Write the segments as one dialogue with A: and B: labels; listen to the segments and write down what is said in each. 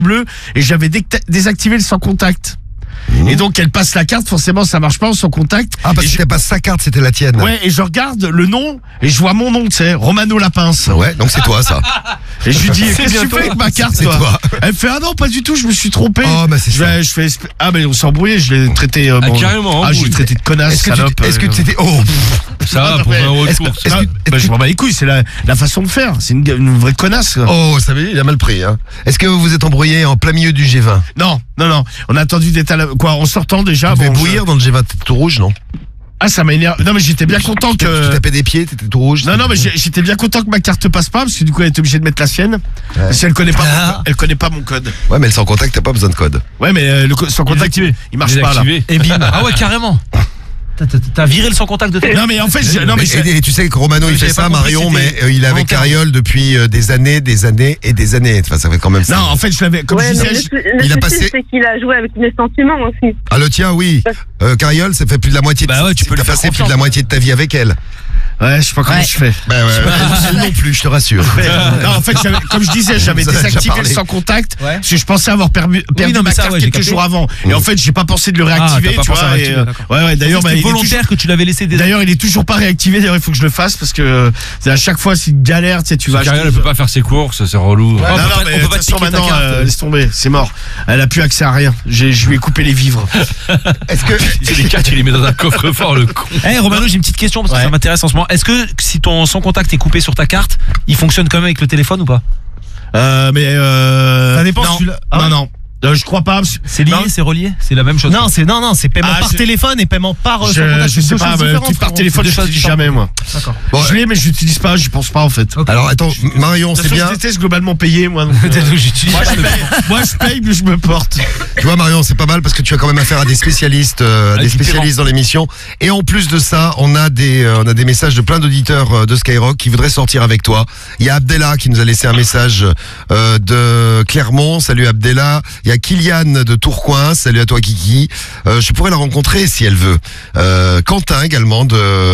A: bleu et j'avais désactivé le sans contact. Et donc elle passe la carte, forcément ça marche pas sans contact.
B: Ah, parce que c'était pas sa carte, c'était la tienne.
A: Ouais, et je regarde le nom et je vois mon nom, tu sais, Romano Lapince.
B: Ouais, donc c'est toi ça.
A: Et je lui dis, qu'est-ce que tu fais avec ma carte,
B: C'est
A: toi
B: toi.
A: Elle me fait, ah non, pas du tout, je me suis trompé.
B: Oh, bah c'est ça.
A: Je fais, ah, mais on s'est embrouillé, je l'ai traité.
C: Carrément,
A: je l'ai traité de connasse, salope.
B: Est-ce que c'était. Oh,
C: Ça va pour un retour.
A: Je m'en bats les couilles, c'est la façon de faire. C'est une vraie connasse.
B: oh, ça veut dire, il a mal pris, hein. Est-ce que vous vous êtes embrouillé en plein milieu du G20?
A: Non. On a attendu d'être en sortant déjà.
B: Tu devais bouillir dans le G20, t'étais tout rouge, non?
A: Ah, ça m'a énervé. Non, mais j'étais bien content
B: Tu
A: que.
B: tapais des pieds, t'étais tout rouge.
A: Non, mais j'étais bien content que ma carte passe pas, parce que du coup, elle était obligée de mettre la sienne.
B: Ouais.
A: Parce qu'elle connaît pas, elle connaît pas mon code.
B: Ouais, mais le sans contact, t'as pas besoin de code.
A: Ouais, mais sans contact, il marche pas, là.
C: Et bim. Ah ouais, carrément. T'as viré le sans contact de ta.
A: Non, mais en fait,
B: Et tu sais que Romano, il fait
C: j'avais
B: ça,
C: pas compris
B: Marion,
C: que
B: mais
C: c'était
B: il est avec
C: volontaire.
B: Cariole depuis des années et des années. Enfin, ça fait quand même ça.
A: Non, en fait, je l'avais, comme je
D: Ouais,
A: disais,
D: mais
B: il a
D: le
B: passé-
D: souci, c'est qu'il a joué avec mes sentiments aussi.
B: Ah, le tien, oui. Cariole, ça fait plus de la moitié.
C: Bah ouais, tu peux
B: t'as
C: lui faire
B: passé plus de
C: confiance.
B: la moitié de ta vie avec elle.
A: ouais, je sais pas comment je fais.
B: Bah ouais, elle non plus, je te rassure.
A: Non, en fait, comme je disais, j'avais
B: Ça, on a déjà
A: désactivé le
B: parlé.
A: sans contact,
C: Ouais.
A: parce que je pensais avoir perdu
C: non, mais
A: ma
C: ça,
A: carte
C: ouais, j'ai
A: quelques
C: capté.
A: jours avant. Et en fait, j'ai pas pensé de le réactiver,
C: t'as pas
A: tu
C: pensé à
A: vois.
C: réactiver, d'accord.
A: Ouais, d'ailleurs,
C: C'était
A: il est
C: volontaire que tu l'avais laissé déjà.
A: D'ailleurs, il est toujours pas réactivé. D'ailleurs, il faut que je le fasse parce que à chaque fois, c'est une galère. Tu sais, tu vas.
C: Cariole, elle peut pas faire ses courses, c'est relou.
A: Non,
C: On
A: non,
C: peut
A: mais
C: pas
A: de toute
C: te
A: façon,
C: piquer ta
A: maintenant,
C: carte.
A: laisse tomber, c'est mort. Elle a plus accès à rien. Je lui ai coupé les vivres.
B: Est-ce que.
C: Les cartes, il les met dans un coffre-fort, le con. Eh, Romano, j'ai une petite question parce que
A: Ouais.
C: ça m'intéresse en ce moment. Est-ce que si ton sans contact est coupé sur ta carte, il fonctionne quand même avec le téléphone ou pas?
A: Ça
E: dépend
A: Non,
E: si tu l'as- Ah ouais.
A: non. Je crois pas.
C: C'est lié,
A: Non.
C: c'est relié? C'est la même chose?
E: Non, c'est paiement
A: Ah,
E: par téléphone et paiement par sans
A: Je
E: contact.
A: sais
E: C'est deux
A: pas,
E: choses
A: mais
E: différentes,
A: truc par
E: frérot.
A: téléphone,
E: Deux
A: je
E: choses
A: l'utilise
E: différentes.
A: jamais, moi.
E: D'accord.
B: Bon,
A: Je l'ai, mais je l'utilise pas, j'y pense pas, en fait.
B: alors attends, Marion, c'est bien.
A: Je déteste globalement payer, moi. donc,
C: J'utilise
A: moi, je paye, mais je me porte.
B: Tu vois, Marion, c'est pas mal parce que tu as quand même affaire à des spécialistes, dans l'émission. Et en plus de ça, on a des messages de plein d'auditeurs de Skyrock qui voudraient sortir avec toi. Il y a Abdella qui nous a laissé un message de Clermont. Salut Abdella. Il y a Kylian de Tourcoing. Salut à toi Kiki. Je pourrais la rencontrer si elle veut. Quentin également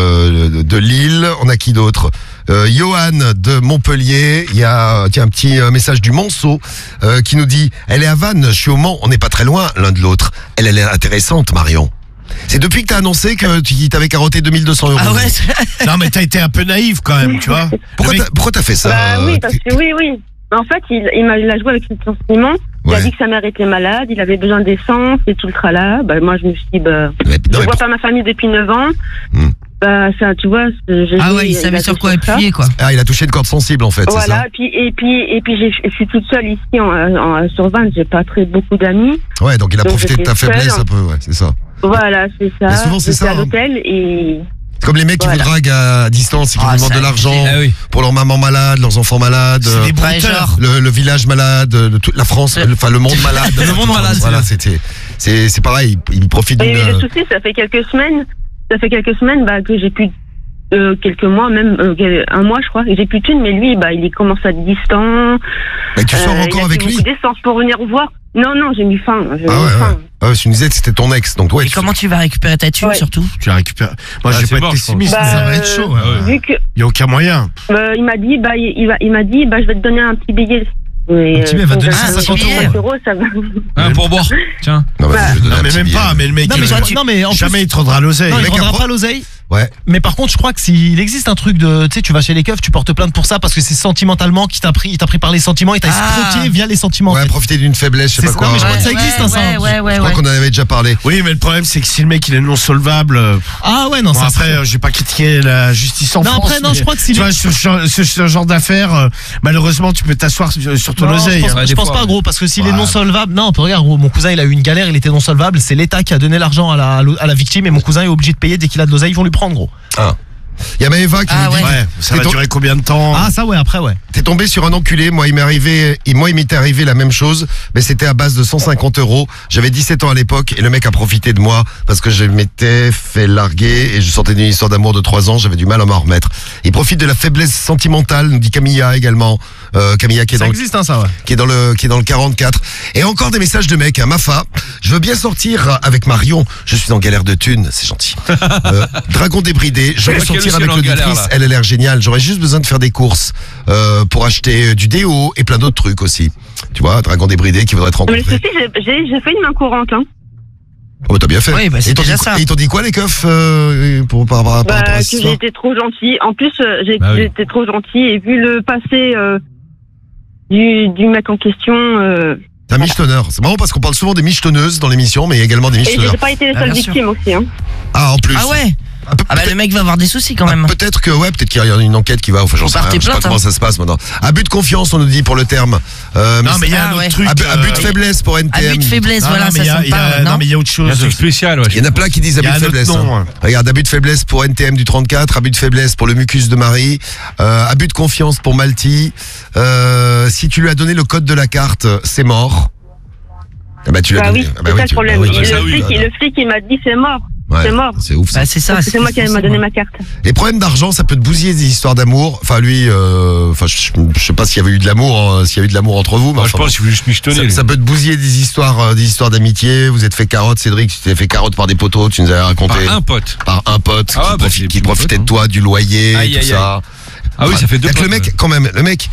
B: de Lille. On a qui d'autre? Johan de Montpellier. Il y a un petit message du Monceau qui nous dit elle est à Vannes, je suis au Mans, on n'est pas très loin l'un de l'autre. Elle est intéressante, Marion. C'est depuis que t'as annoncé que tu t'avais carotté 2200 €.
F: Ah ouais.
A: Non, mais t'as été un peu naïf quand même, tu vois.
B: Pourquoi t'as fait ça?
D: Bah oui, parce que oui. En fait, il a joué avec ses sentiments. Il
B: Ouais.
D: a dit que sa mère était malade, il avait besoin d'essence et tout le tralala. Bah, moi, je me suis dit,
B: Mais-
D: je
B: non, mais
D: vois pas ma famille depuis 9 ans.
B: Hmm.
D: Bah, ça, tu vois,
F: Ah ouais, il savait sur quoi appuyer, quoi.
B: Ah, il a touché une corde sensible en fait, c'est ça?
D: Voilà, et puis je suis toute seule ici sur Vannes, j'ai pas très beaucoup d'amis.
B: Ouais, donc il a
D: Donc,
B: profité de ta
D: j'étais
B: faiblesse
D: seule.
B: un peu, ouais, c'est ça.
D: Voilà, c'est ça.
B: Mais souvent, c'est
D: J'étais
B: ça,
D: à
B: hein.
D: l'hôtel et
B: C'est comme les mecs qui
D: Voilà.
B: vous draguent à distance et qui
F: Ah,
B: vous demandent
F: ça,
B: de l'argent
C: Ah oui.
B: pour leur maman malade, leurs enfants malades,
A: C'est des
F: Ouais,
A: brouteurs.
F: genre.
B: le village malade, toute la France, enfin le monde malade.
C: Le monde malade,
B: Voilà, c'est pareil, ils profitent
D: Et le
B: d'une.
D: souci, ça fait quelques semaines bah, que j'ai plus quelques mois, même un mois, je crois, et j'ai plus de thunes, mais lui, bah, il commence à être distant.
B: Mais tu sors
D: il
B: encore
D: a
B: avec
D: fait
B: lui?
D: beaucoup d'essence pour venir voir. Non, j'ai mis fin.
B: Ah ouais. Ah ouais, tu nous disais que c'était ton ex, donc ouais.
F: Et comment tu vas récupérer ta thune,
D: Ouais.
F: surtout?
A: Tu la récupères. Moi, je
C: Ah,
A: vais
C: c'est
A: pas
C: mort,
A: être
C: je pense.
A: pessimiste.
D: Bah,
A: Ça va être chaud.
C: ouais.
D: Vu que
A: Il y a aucun moyen.
D: il m'a dit, je vais te donner un petit billet.
E: Un petit billet, va te donner
F: 150
D: €, ça va.
C: Un pourboire. Tiens.
B: Non, mais
D: Bah.
B: je vais donner
A: Non,
B: un
A: mais
B: petit
A: même
B: billet.
A: pas. Mais le mec,
E: Non, mais, non, mais en plus,
A: jamais il te rendra l'oseille.
E: non, il
B: mec
E: rendra
B: apprend-
E: pas l'oseille.
B: Ouais.
E: Mais par contre, je crois que s'il existe un truc de, tu sais, tu vas chez les keufs, tu portes plainte pour ça parce que c'est sentimentalement qu'il t'a pris, il t'a pris par les sentiments, il t'a
F: Ah.
E: escroqué via les sentiments. en
B: Ouais,
E: fait.
B: profiter d'une faiblesse, je sais pas
E: C'est-
B: quoi.
E: non, mais je
B: ouais.
E: crois que ça existe, hein, ça.
B: Je crois qu'on en avait déjà parlé.
A: Oui, mais le problème, c'est que si le mec il est non solvable.
E: Ah ouais, non,
A: Bon,
E: ça
A: après, j'ai pas critiqué la justice en
E: Non,
A: France.
E: après, non,
A: mais
E: je crois que si
A: tu
E: le-
A: vois, ce genre d'affaires, malheureusement, tu peux t'asseoir sur ton
E: Non,
A: oseille.
E: je pense,
A: hein.
E: je
C: des
E: pense
C: fois,
E: pas, gros, parce que s'il est
B: Ouais.
E: non solvable, non, regarde, gros, mon cousin il a eu une galère, il était non solvable, c'est l'État qui a donné l'argent à la victime et mon cousin est obligé de payer dès qu'il a de l'oseille, ils vont lui prendre, gros.
B: Il y a Maëva qui
F: Ah
B: nous dit
F: ouais.
A: Ouais, ça va
B: T'es
A: durer combien de temps?
E: Ah, ça, ouais, après, ouais.
B: t'es tombé sur un enculé, moi il m'était arrivé la même chose, mais c'était à base de 150 €. J'avais 17 ans à l'époque et le mec a profité de moi parce que je m'étais fait larguer et je sortais d'une histoire d'amour de 3 ans, j'avais du mal à m'en remettre. Il profite de la faiblesse sentimentale, nous dit Camilla également. Camilla qui est
E: Ça
B: dans
E: existe, hein, ça, ouais.
B: qui est dans le 44. Et encore des messages de mecs, hein. Mafa, je veux bien sortir avec Marion, je suis en galère de thunes, c'est gentil. Dragon débridé, je veux sortir sortir avec
C: en galère,
B: l'auditrice,
C: là.
B: elle a l'air géniale. J'aurais juste besoin de faire des courses pour acheter du déo et plein d'autres trucs aussi. Tu vois, Dragon débridé qui voudrait te
D: Mais le
B: rencontrer.
D: souci, j'ai fait une main courante, hein.
B: Oh, bah, t'as bien fait.
F: Oui, bah, c'est
B: Et ils t'ont
F: déjà
B: dit-
F: ça.
B: Et ils t'ont dit quoi les keufs par rapport à
D: Que
B: cette
D: j'ai
B: histoire
D: été trop gentille. En plus, j'ai
C: Bah oui.
D: été trop gentille et vu le passé du mec en question.
B: T'es un michetonneur. C'est marrant parce qu'on parle souvent des michetonneuses dans l'émission, mais il y a également des
D: Et
B: michetonneurs.
D: j'ai pas été la
F: Ah,
D: seule
F: bien sûr.
D: victime aussi, hein.
B: Ah, en plus.
F: Ah ouais. Ah bah le mec va avoir des soucis quand même.
B: Peut-être que peut-être qu'il y a une enquête qui va. Enfin, j'en sais rien.
F: porter
B: Je sais pas
F: plainte,
B: comment
F: hein.
B: ça se passe maintenant. Abus de confiance, on nous dit pour le terme.
E: Non, mais il y a un
F: Ah,
E: autre
F: ouais.
E: truc.
B: Abus de faiblesse pour NTM.
F: Abus de faiblesse,
E: Non,
F: voilà,
E: non, mais
F: ça
E: il y a-
F: s'en
E: il y a-
F: parle,
E: non,
F: non
E: mais il y a autre
C: Il y a un
E: chose.
C: truc spécial, ouais.
B: Il y en a plein qui disent
E: Il y
B: abus
E: a
B: de
E: un autre
B: faiblesse.
E: nom,
B: hein. Regarde, abus de faiblesse pour NTM du 34, abus de faiblesse pour le mucus de Marie, abus de confiance pour Malti. Si tu lui as donné le code de la carte, c'est mort. Ah bah tu l'as
D: Bah
B: donné.
D: oui,
B: Ah
D: c'est ça le problème.
B: oui,
D: Et
C: ça,
D: le
C: oui,
D: flic, il m'a dit c'est mort.
B: ouais,
D: c'est mort.
B: C'est ouf ça.
F: Bah c'est ça.
D: Parce que c'est moi qui m'a donné ma carte.
B: Les problèmes d'argent, ça peut te bousiller des histoires d'amour. Enfin lui, je sais pas s'il y avait eu de l'amour, s'il y avait eu de l'amour entre vous, mais
C: Moi, je
B: enfin,
C: pense qu'il voulait juste michetonner. lui.
B: ça peut te bousiller des histoires d'amitié. Vous êtes fait carotte, Cédric. Tu t'es fait carotte par des poteaux. Tu nous avais raconté
C: Par un pote.
B: par un pote
C: Ah, bah, c'est
B: qui
C: des
B: profitait
C: potes,
B: de toi, du loyer,
C: Aïe,
B: tout
C: aïe,
B: ça.
C: Ah oui, ça fait deux
B: Avec
C: potes.
B: le mec, quand même, le mec,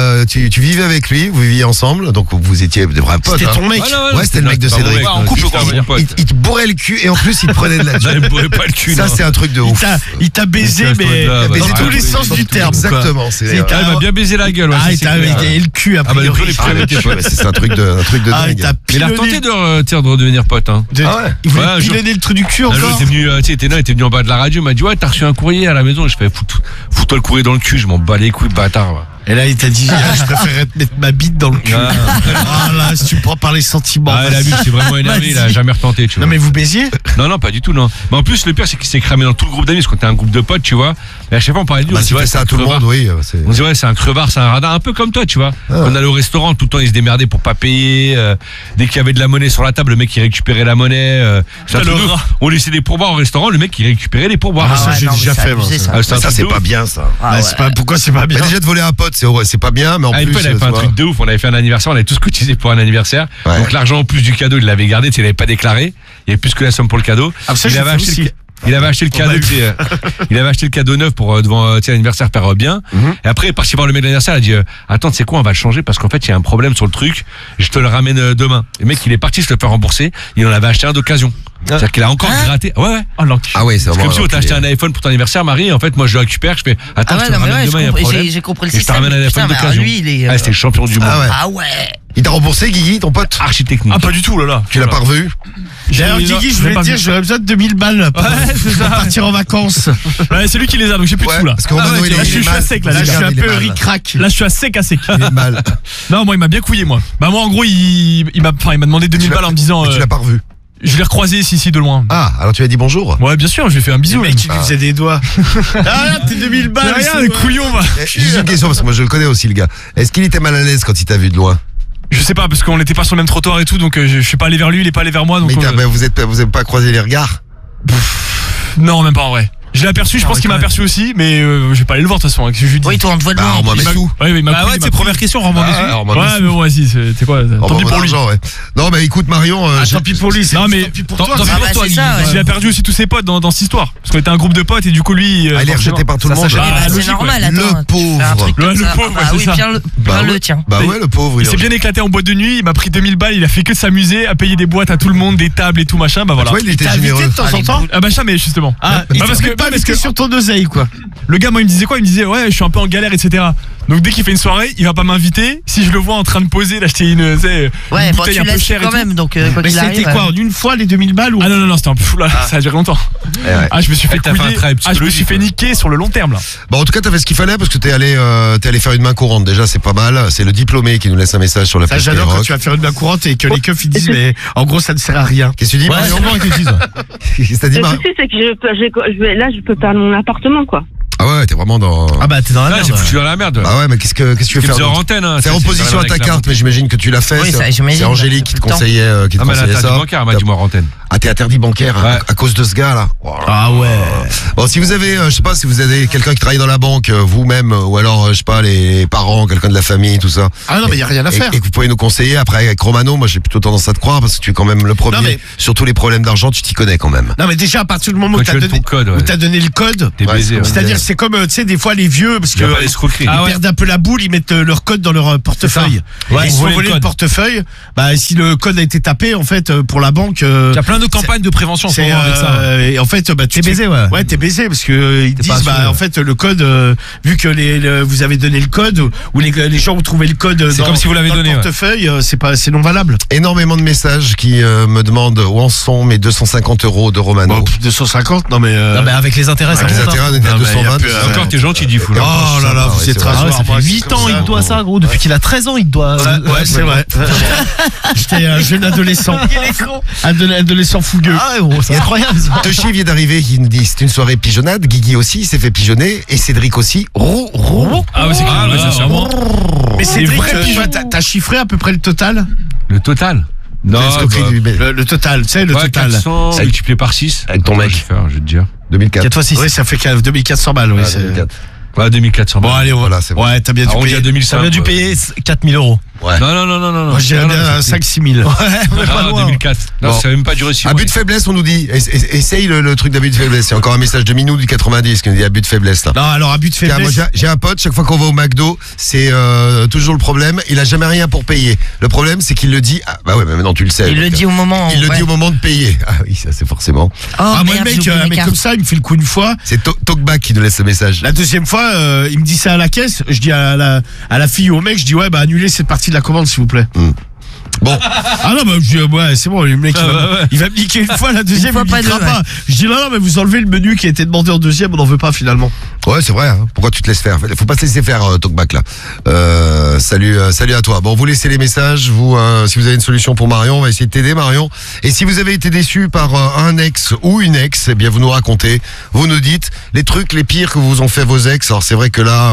B: tu vivais avec lui, vous viviez ensemble, donc vous étiez des vrais potes.
E: C'était
B: hein.
E: ton mec.
B: Ouais, c'était le mec de Cédric.
C: En couple, quoi.
B: Il te bourrait le cul et en plus il te prenait de la
C: Ça,
B: thune.
C: il me bourrait pas le cul.
B: Ça
C: non.
B: c'est un truc de ouf.
E: Il t'a baisé,
C: Il
E: mais
C: t'a
B: baisé
E: dans
B: dans
E: tous les sens du terme. quoi.
B: Exactement, c'est
E: Il
C: Ah, il m'a bien baisé la gueule. Ouais,
E: Ah,
C: ça,
E: il
C: c'est
E: t'a
C: clair.
E: et le cul a
C: Ah, bah, les
E: priori.
C: premiers étaient potes.
B: c'est un truc de
E: Ah,
B: dingue.
E: il t'a
C: Mais il a
E: pilonné.
C: tenté de redevenir pote. Hein.
B: Ah ouais.
E: Il voulait
C: Ouais,
E: pilonner le trou du cul
C: Un jour,
E: encore.
C: il était venu, tu sais, il était venu en bas de la radio, il m'a dit ouais, t'as reçu un courrier à la maison. Et je fais fous-toi le courrier dans le cul, je m'en bats les couilles, bâtard. Ouais.
E: Et là, il t'a dit, je préférerais te mettre ma bite dans le cul.
C: Ah.
E: Ah là, si tu me prends par les sentiments.
C: Ah, la c'est vraiment énervé, il a jamais retenté, tu vois.
E: Non, mais vous baisiez?
C: Non, pas du tout, non. Mais en plus, le pire, c'est qu'il s'est cramé dans tout le groupe d'amis, parce qu'on était un groupe de potes, tu vois. Et à chaque fois, on parlait de lui,
B: Bah,
C: on se
B: tu
C: dit,
B: fais
C: ouais,
B: ça
C: c'est
B: à
C: un
B: tout le
C: crevard.
B: monde, oui. c'est-
C: On se dit, ouais, c'est un crevard, c'est un radin, un peu comme toi, tu vois. On allait au restaurant, tout le temps, il se démerdait pour pas payer. Dès qu'il y avait de la monnaie sur la table, le mec, il récupérait la monnaie. C'est un
E: Putain,
C: truc
E: le
C: de ouf.
E: rat.
C: On laissait des pourboires au restaurant, le mec, il récupérait les pourboires.
E: Ah, ça,
F: ouais,
E: j'ai
F: non, mais
E: déjà
F: c'est
E: fait, moi,
F: abusé,
E: ça.
F: ça.
C: Ah, c'est un
B: Ça
C: truc
B: c'est
C: de
B: pas
C: ouf.
B: bien ça.
F: Ah,
E: Bah,
F: ouais.
E: c'est pas, pourquoi c'est pas bien?
B: Bah, déjà de voler un pote, c'est pas bien, mais en
C: À une
B: plus.
C: fois, il avait fait un
B: tu vois.
C: truc de ouf. On avait fait un anniversaire, on avait tous cotisé pour un anniversaire.
B: Ouais.
C: Donc l'argent en plus du cadeau, il l'avait gardé, tu sais, il l'avait pas déclaré. Il y avait plus que la somme pour le cadeau.
E: Ah, ça,
C: il,
E: j'ai
C: avait
E: fait
C: acheté
E: aussi.
C: il avait acheté le
E: On a
C: cadeau,
E: eu.
C: tu sais, il avait acheté le cadeau neuf pour devant tu sais, l'anniversaire faire bien. Et après, il est parti voir le mec de l'anniversaire, il a dit attends, c'est quoi, on va le changer parce qu'en fait, il y a un problème sur le truc. Je te le ramène demain. Le mec, il est parti se le faire rembourser. Il en avait acheté un d'occasion. C'est-à-dire qu'il a encore gratté. Ouais.
E: Oh, l'enculé.
B: Ah ouais, c'est
C: C'est
B: vraiment.
C: comme si on t'a acheté un iPhone pour ton anniversaire, Marie. En fait, moi, je le récupère. Je fais attends,
F: Ah
C: je
F: ouais,
C: te le
F: non, mais
C: ramène
F: ouais,
C: demain, il y a un problème.
F: j'ai compris le
C: Et je te
F: système.
C: ramène un
F: Putain,
C: iPhone
F: mais
C: d'occasion.
F: lui, il est.
C: Ah, c'était le champion du monde.
B: Ah ouais.
F: Ah ouais.
B: Il t'a remboursé, Guigui, ton pote
C: Archi-technique.
E: Ah, pas du tout, là, là.
B: Tu l'as pas revu
E: D'ailleurs, Guigui, je voulais te dire, j'aurais besoin de 2000 balles pour
G: c'est ça.
E: partir en vacances.
G: Ouais, c'est lui qui les a, donc j'ai plus de
B: Ouais,
G: sous là.
B: parce que Romano, il
G: là,
B: est
G: je suis
B: mal.
G: à sec là.
E: Là, je
G: déjà.
E: suis un
B: il est
E: peu
B: mal.
E: ric-rac.
G: Là, je suis à sec.
B: Il est mal.
G: Non, moi, il m'a bien couillé, moi. Bah, moi, en gros, il m'a demandé 2000 balles en me disant.
B: Mais tu l'as pas revu.
G: Je l'ai recroisé ici, de loin.
B: Ah, alors tu lui as dit bonjour.
G: Ouais, bien sûr, je lui ai fait un
E: Le
G: bisou.
E: mec, tu lui faisais des doigts. Ah, là, t'es 2000 balles.
G: C'est rien,
E: c'est
G: le
E: vrai.
G: couillon, va.
B: J'ai une question parce que moi je le connais aussi le gars. Est-ce qu'il était mal à l'aise quand il t'a vu de loin?
G: Je sais pas, parce qu'on n'était pas sur le même trottoir et tout, donc je suis pas allé vers lui, il est pas allé vers moi, donc.
B: Mais vous avez pas croisé les regards?
G: Non, même pas en vrai. Je l'ai aperçu, je pense
F: ouais,
G: qu'il m'a
F: quand
G: aperçu aussi, mais je vais pas aller le voir de toute façon. Hein, que je lui dis.
F: Oui, toi, on te voit de
B: Bah,
F: loin.
B: on m'a mis sous.
G: Ouais, il m'a
C: Bah
G: pris,
C: ouais,
G: il m'a
C: c'est
G: pris.
C: première question, rends-moi des sous.
B: alors,
G: Ouais, mais bon, vas-y, c'était quoi tant pis pour lui.
B: Ouais. Non, mais écoute, Marion.
E: Ah, tant pis pour lui, c'est
G: Non, mais
E: tant pis pour
G: tant-
E: toi.
G: tant pis
F: Ah,
G: pour
F: bah,
G: toi,
F: c'est ça,
G: Guy.
F: ouais.
G: Il a perdu aussi tous ses potes dans cette histoire. Parce qu'on était un groupe de potes et du coup, lui.
B: Ah, il est rejeté par tout le monde.
G: s'achète.
F: Eh bah, c'est
G: logique,
F: normal,
G: ouais.
F: attends.
B: Le
F: tu fais un
B: pauvre.
F: truc comme
G: Le
F: ça.
G: pauvre,
F: Bah
G: ouais,
F: oui,
G: c'est ça.
F: bien le tien.
B: Bah ouais, le pauvre.
G: Il s'est
B: aurait-
G: bien éclaté en boîte de nuit, il m'a pris 2000 balles, il a fait que de s'amuser, à payer des boîtes à tout le monde, des tables et tout machin, bah
B: Tu
G: voilà.
B: vois, il était
E: T'as invité
B: généreux.
E: de temps en
F: Allez,
E: temps?
G: Ah bah jamais justement.
E: Ah,
G: bah parce que
E: pas que sur ton oseille, quoi.
G: le gars moi il me disait quoi? Il me disait ouais je suis un peu en galère etc. Donc dès qu'il fait une soirée, il va pas m'inviter. Si je le vois en train de poser, d'acheter une, tu sais,
F: Ouais,
G: une
F: bon,
G: bouteille
F: tu
G: un peu
F: l'as su
G: chère et
F: quand
G: tout.
F: même, donc quoi
E: Mais
F: qu'il arrive.
E: c'était quoi, en une fois les 2000 balles ou?
G: Ah non c'était un peu fou là, ça a duré longtemps.
B: Eh ouais.
G: Ah je me suis fait
C: T'as fait un
G: couiller.
C: travail
G: Ah je me suis
C: psychologique,
G: fait
C: ouais.
G: niquer sur le long terme là.
B: Bon, en tout cas, t'as fait ce qu'il fallait parce que t'es allé faire une main courante. Déjà, c'est pas mal. C'est le diplômé qui nous laisse un message sur la
E: Ça,
B: page
E: j'adore quand
B: Skyrock.
E: tu vas faire une main courante et que les keufs ils disent, mais en gros, ça ne sert à rien.
B: Qu'est-ce que tu dis, Marion? Qu'est-ce que t'as dit,
D: Le souci, c'est que là, je peux perdre mon appartement, quoi.
B: Ah ouais, t'es vraiment dans.
E: Ah bah t'es dans la
C: Ouais,
E: merde.
C: j'ai foutu dans la merde.
B: Ah ouais, mais qu'est-ce que tu veux faire
C: faisais
B: d'autre
C: hors antenne, hein.
B: Faire
C: C'est-
B: opposition à
C: c'est
B: ta
C: avec la
B: carte,
C: banque.
B: mais j'imagine que tu l'as fait.
F: Oui, ça, j'imagine,
B: C'est Angélique qui te conseillait,
C: Ah, mais l'interdit
B: ça.
C: bancaire, elle m'a dit moi hors antenne.
B: Ah, t'es interdit bancaire
C: Ouais.
B: à cause de ce gars là.
E: Ah ouais.
B: Bon, si vous avez, je sais pas, si vous avez quelqu'un qui travaille dans la banque, vous-même, ou alors, je sais pas, les parents, quelqu'un de la famille, tout ça.
A: Ah non, mais il y a rien à faire.
B: Et que vous pouvez nous conseiller. Après, avec Romano, moi, j'ai plutôt tendance à te croire parce que tu es quand même le premier.
A: Non, mais-
B: Sur tous les problèmes d'argent, tu t'y connais quand même.
A: Non, mais déjà, à partir du moment
C: Quand
A: où
C: tu
A: t'as
C: donnes
A: donné,
C: ton code, ouais.
A: où t'as donné le code,
C: T'es baisé. ouais.
A: c'est-à-dire, c'est comme, tu sais, des fois, les vieux, parce
C: Il y a
A: que
C: pas d'escroquerie.
A: ils
C: Ah ouais.
A: perdent un peu la boule, ils mettent leur code dans leur portefeuille.
G: Ouais,
A: Et
G: ils
A: si
G: vont
A: vous
G: voler
A: volez
G: le
A: le
G: code.
A: portefeuille, bah, si le code a été tapé, en fait, pour la banque,
G: Il y a plein de campagnes de prévention en ce
A: c'est,
G: moment avec ça.
A: et en fait, bah, tu
E: T'es
A: te
E: baisé,
A: fais-
E: ouais.
A: Ouais, t'es baisé parce que ils
E: T'es
A: disent,
E: pas assuré,
A: bah, en
E: ouais.
A: fait, le code, vu que vous avez donné le code, ou les gens ont trouvé le code
G: C'est comme si vous l'avez
A: dans
G: donné,
A: le
G: ouais.
A: portefeuille, c'est non valable.
B: Énormément de messages qui me demandent où en sont mes 250 € de Romano.
A: Bon, 250, non, mais,
E: Non mais avec les intérêts, ça
B: Avec les
E: compte, hein.
B: intérêts, on était à
A: Non, mais y a
B: 220.
A: plus,
C: Encore, t'es gentil, dit fou.
A: Oh là là, vous
B: Ouais,
A: êtes
B: c'est vrai.
E: Ah ouais, ça
A: rasoir.
E: fait 8 ans, il te doit ça, gros. Depuis qu'il a 13 ans, il te doit.
A: Ouais, c'est vrai. J'étais un jeune adolescent. Adolescent fougueux.
E: Ah ouais, gros, c'est incroyable. ça.
B: Toshi vient d'arriver, il nous dit c'est une soirée pigeonnade. Guigui aussi s'est fait pigeonner et Cédric aussi. Roux.
G: Ah ouais, c'est clair.
C: Ah, ouais,
G: Là,
C: c'est
G: vraiment.
A: Mais c'est
G: vrai
A: vrai,
G: pigeons.
A: t'as chiffré à peu près le total?
C: Le total. Non,
B: L'escroquerie
C: bah,
B: du
A: Le total, tu sais, le
C: ouais,
A: total.
C: 400 multiplié par 6.
B: Avec ton mec.
C: Je vais faire, je vais te dire.
B: 2004.
E: 4 fois 6.
A: Oui, ça fait 2400 balles, oui.
B: Ah,
A: c'est-
B: 2004.
C: Ouais, 2400.
A: Bon, allez,
B: Voilà, c'est bon.
A: Ouais, t'as bien dû
C: on dit
A: payer.
C: à 2005.
E: Ça vient dû payer 4000 €.
B: Ouais.
C: Non, non.
A: Moi, je dirais bien 5-6 000.
E: Ouais, on est pas
C: Non,
E: loin.
C: 2004. Non,
B: Bon.
C: ça n'a même pas duré 6 mois.
B: Abus de faiblesse, on nous dit. Essaye le truc d'abus de faiblesse. C'est encore un message de Minou du 90 qui nous dit abus de faiblesse là.
A: Non, alors, abus de
B: Tiens, moi,
A: faiblesse.
B: j'ai un pote, chaque fois qu'on va au McDo, c'est toujours le problème. Il a jamais rien pour payer. Le problème, c'est qu'il le dit. Ah, bah ouais, mais maintenant tu le sais.
F: Il le
B: donc,
F: dit au moment.
B: Il le
F: ouais.
B: dit au moment de payer. Ah oui, ça c'est forcément.
F: Oh,
A: Ah, moi,
F: merde,
A: le
F: j'ai
A: mec,
F: oublié
A: un
F: mes
A: mec
F: cartes.
A: comme ça, il me fait le coup une fois.
B: C'est Talkback qui nous laisse ce message.
A: La deuxième fois, il me dit ça à la caisse. Je dis à la fille ou au mec, je dis ouais, bah annulez cette partie de la commande, s'il vous plaît.
B: Bon,
A: Ah non, bah je dis ouais, c'est bon, le mec il va me niquer une fois, la deuxième,
F: Une fois,
A: il me
F: pas
A: niquera
F: deux,
A: pas. Je dis non, mais vous enlevez le menu qui a été demandé en deuxième, on n'en veut pas finalement.
B: ouais, c'est vrai. Hein. Pourquoi tu te laisses faire? Faut pas te laisser faire, Talkback là. Salut à toi. Bon, vous laissez les messages. Vous, si vous avez une solution pour Marion, on va essayer de t'aider, Marion. Et si vous avez été déçu par un ex ou une ex, eh bien vous nous racontez. Vous nous dites les trucs les pires que vous ont fait vos ex. Alors c'est vrai que là.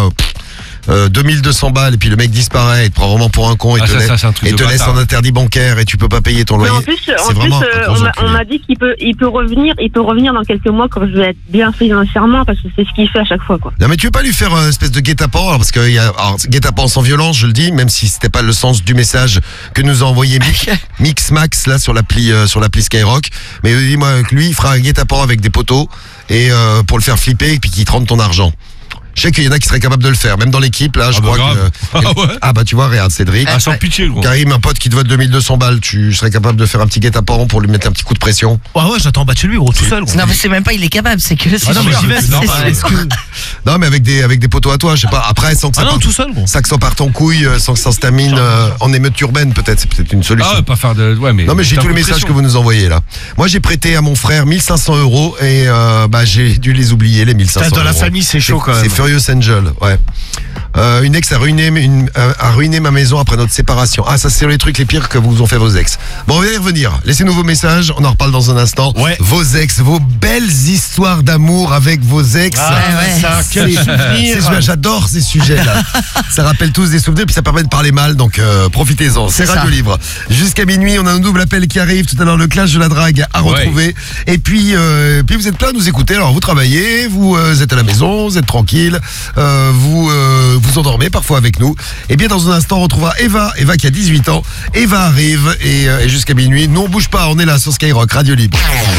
B: 2200 balles et puis le mec disparaît, il te prend vraiment pour un con et
C: Ah,
B: te,
C: ça,
B: laisse,
C: c'est un truc
B: et
C: de
B: te laisse
C: bâtard.
B: en interdit bancaire et tu peux pas payer ton
D: Mais
B: loyer.
D: en plus,
B: C'est vraiment un gros
D: on
B: enculé.
D: m'a dit qu'il peut revenir dans quelques mois quand je vais être bien financièrement parce que c'est ce qu'il fait à chaque fois, quoi.
B: Non mais tu veux pas lui faire une espèce de guet-apens alors, parce que alors, guet-apens sans violence, je le dis, même si c'était pas le sens du message que nous a envoyé Mix Max là sur l'appli Skyrock, mais dis-moi que lui il fera un guet-apens avec des poteaux et pour le faire flipper et puis qu'il te rende ton argent. Je sais qu'il y en a qui seraient capables de le faire, même dans l'équipe là, je
C: Ah bah
B: crois
C: grave.
B: que
C: Ah ouais.
B: ah bah tu vois, regarde Cédric.
C: Ah, sans pitié, gros.
B: Karim, un pote qui te vote 2200 balles, tu serais capable de faire un petit guet-apens pour lui mettre un petit coup de pression.
E: Ouais, j'attends en bas de chez lui, gros, tout seul, gros.
F: Non, mais c'est même pas, il est capable, c'est que c'est
E: Ah non, mais
F: sûr.
E: j'y vais, c'est normal.
F: C'est-
E: Est-ce que-
B: Non mais avec des poteaux à toi, je sais pas. Après sans que ça
E: Ah non,
B: parte-
E: tout seul, gros.
B: sans que ça parte en couille, sans que ça se termine en émeute urbaine peut-être, c'est peut-être une solution.
C: Ah, pas faire de. Ouais, mais.
B: Non mais j'ai
C: t'as
B: tous les
C: un coup de
B: messages
C: pression.
B: que vous nous envoyez là. Moi j'ai prêté à mon frère 1500 € et bah j'ai dû les oublier les 1500
A: Putain, dans la
B: €.
A: famille, c'est chaud quand même.
B: C'est Furious Angel, ouais. Une ex a ruiné ma maison après notre séparation. Ah ça c'est les trucs les pires que vous ont fait vos ex. Bon on va y revenir. Laissez-nous vos messages, on en reparle dans un instant.
A: Ouais.
B: Vos ex, vos belles histoires d'amour avec vos ex.
A: Ah,
F: ouais.
A: ça, quel souvenir.
B: J'adore ces sujets-là. Ça rappelle tous des souvenirs, puis ça permet de parler mal, donc profitez-en. C'est
F: C'est
B: Radio
F: ça.
B: Libre. Jusqu'à minuit, on a un double appel qui arrive. Tout à l'heure, le clash de la drague à retrouver. Et puis vous êtes plein à nous écouter. Alors vous travaillez, vous êtes à la maison, vous êtes tranquille, vous endormez parfois avec nous. Et bien dans un instant, on retrouvera Eva qui a 18 ans. Eva arrive et jusqu'à minuit. Nous on bouge pas, on est là sur Skyrock, Radio Libre.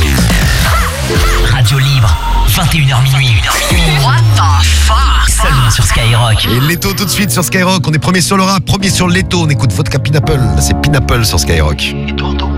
H: Radio Libre, 21h minuit. What the fuck? Seulement sur Skyrock.
B: Et Leto tout de suite sur Skyrock. On est premier sur le rap, premier sur Leto. On écoute Vodka Pineapple. C'est Pineapple sur Skyrock.
H: Et Tourteau.